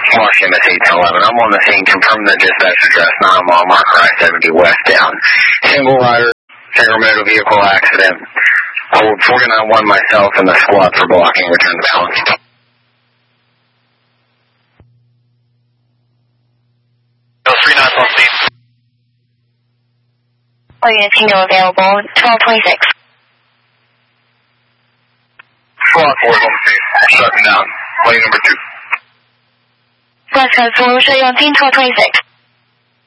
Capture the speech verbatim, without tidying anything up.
Marsh M S eight eleven. I'm on the scene. Confirm the dispatch address. nine mile marker I seventy west down. Single rider, single motor vehicle accident. Hold four nine one myself and the squad for blocking. Return to balance. three nine one, please. All units can go available. twelve twenty-six. Squad four is on the scene. Shutting down. Lane number two. West Coast four, we'll show you on scene twelve twenty-six.